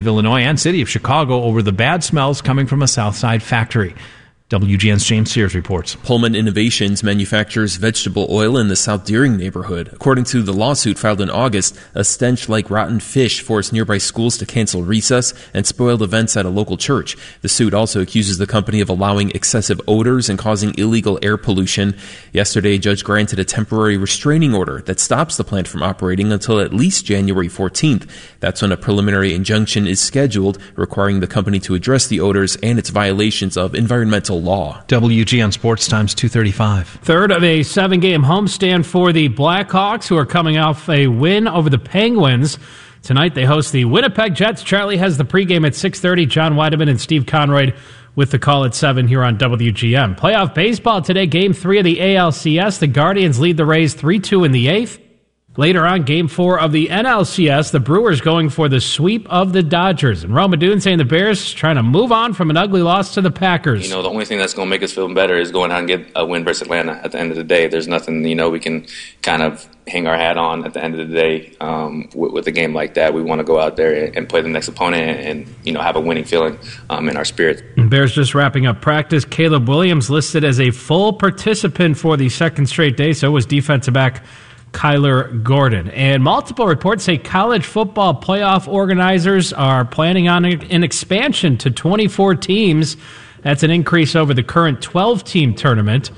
Illinois and City of Chicago over the bad smells coming from a Southside factory. WGN's James Sears reports. Pullman Innovations manufactures vegetable oil in the South Deering neighborhood. According to the lawsuit filed in August, a stench like rotten fish forced nearby schools to cancel recess and spoiled events at a local church. The suit also accuses the company of allowing excessive odors and causing illegal air pollution. Yesterday, a judge granted a temporary restraining order that stops the plant from operating until at least January 14th. That's when a preliminary injunction is scheduled, requiring the company to address the odors and its violations of environmental law. WGN Sports Times 2:35. Third of a 7-game homestand for the Blackhawks, who are coming off a win over the Penguins. Tonight they host the Winnipeg Jets. Charlie has the pregame at 6:30. John Weideman and Steve Conroy with the call at 7 here on WGN. Playoff baseball today, Game 3 of the ALCS. The Guardians lead the Rays 3-2 in the 8th. Later on, Game 4 of the NLCS, the Brewers going for the sweep of the Dodgers. And Roma Dune saying the Bears trying to move on from an ugly loss to the Packers. The only thing that's going to make us feel better is going out and get a win versus Atlanta at the end of the day. There's nothing, we can kind of hang our hat on at the end of the day with a game like that. We want to go out there and play the next opponent and have a winning feeling in our spirit. And Bears just wrapping up practice. Caleb Williams listed as a full participant for the second straight day. So was defensive back Kyler Gordon. And multiple reports say college football playoff organizers are planning on an expansion to 24 teams. That's an increase over the current 12-team tournament.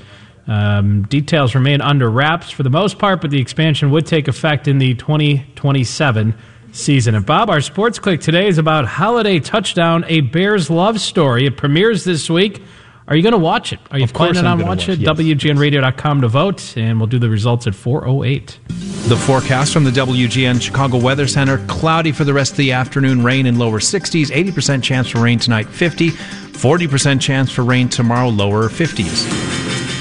Details remain under wraps for the most part, but the expansion would take effect in the 2027 season. And Bob, our Sports Click today is about Holiday Touchdown, a Bears love story. It premieres this week. Are you going to watch it? Are you planning on watching it? Yes. WGNradio.com to vote, and we'll do the results at 4:08. The forecast from the WGN Chicago Weather Center: cloudy for the rest of the afternoon, rain in lower 60s, 80% chance for rain tonight, 50, 40% chance for rain tomorrow, lower 50s.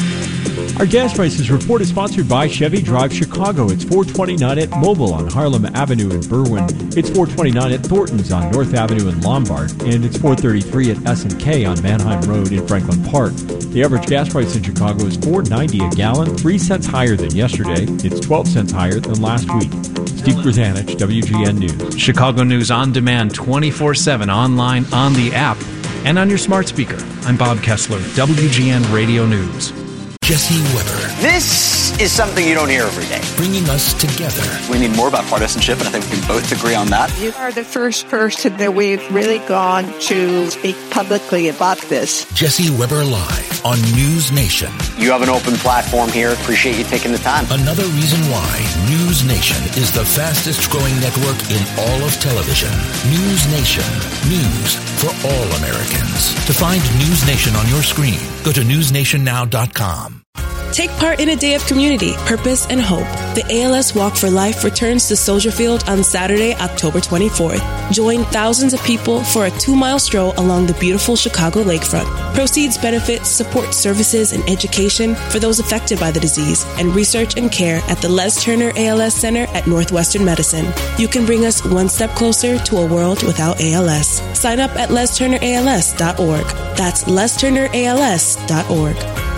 Our gas prices report is sponsored by Chevy Drive Chicago. It's $4.29 at Mobile on Harlem Avenue in Berwyn. It's $4.29 at Thornton's on North Avenue in Lombard. And it's $4.33 at S&K on Manheim Road in Franklin Park. The average gas price in Chicago is $4.90 a gallon, 3 cents higher than yesterday. It's 12 cents higher than last week. Steve Grzanich, WGN News. Chicago News on demand 24/7 online, on the app, and on your smart speaker. I'm Bob Kessler, WGN Radio News. Jesse Weber. This is something you don't hear every day. Bringing us together. We need more about partisanship, and I think we can both agree on that. You are the first person that we've really gone to speak publicly about this. Jesse Weber Live on News Nation. You have an open platform here. Appreciate you taking the time. Another reason why News Nation is the fastest growing network in all of television. News Nation. News for all Americans. To find News Nation on your screen, go to newsnationnow.com. Take part in a day of community, purpose, and hope. The ALS Walk for Life returns to Soldier Field on Saturday, October 24th. Join thousands of people for a 2-mile stroll along the beautiful Chicago lakefront. Proceeds benefit support services and education for those affected by the disease and research and care at the Les Turner ALS Center at Northwestern Medicine. You can bring us one step closer to a world without ALS. Sign up at lesturnerals.org. That's lesturnerals.org.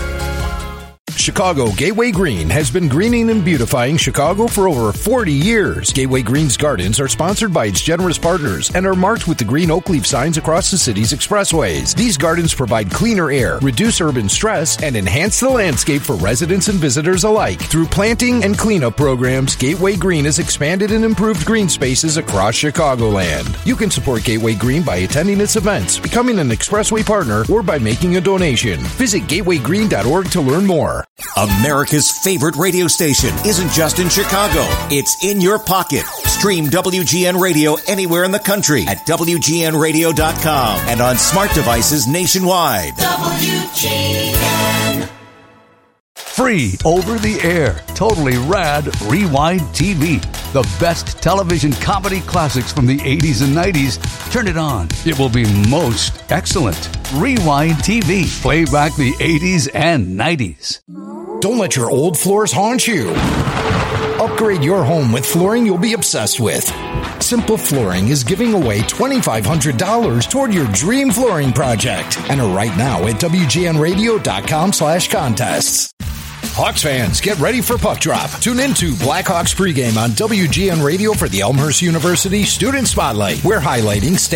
Chicago Gateway Green has been greening and beautifying Chicago for over 40 years. Gateway Green's gardens are sponsored by its generous partners and are marked with the green oak leaf signs across the city's expressways. These gardens provide cleaner air, reduce urban stress, and enhance the landscape for residents and visitors alike. Through planting and cleanup programs, Gateway Green has expanded and improved green spaces across Chicagoland. You can support Gateway Green by attending its events, becoming an expressway partner, or by making a donation. Visit gatewaygreen.org to learn more. America's favorite radio station isn't just in Chicago. It's in your pocket. Stream WGN Radio anywhere in the country at WGNradio.com and on smart devices nationwide. WGN. Free over the air, totally rad Rewind TV. The best television comedy classics from the 80s and 90s. Turn it on. It will be most excellent. Rewind TV. Play back the 80s and 90s. Don't let your old floors haunt you. Upgrade your home with flooring you'll be obsessed with. Simple Flooring is giving away $2,500 toward your dream flooring project. Enter right now at WGNradio.com/contests. Hawks fans, get ready for Puck Drop. Tune into Blackhawks pregame on WGN Radio for the Elmhurst University Student Spotlight. We're highlighting